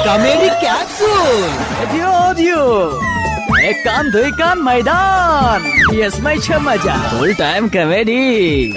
Comedy capsule दियो एक कान दुई कान मैदान यसमै छ मजा फुल टाइम कमेडी।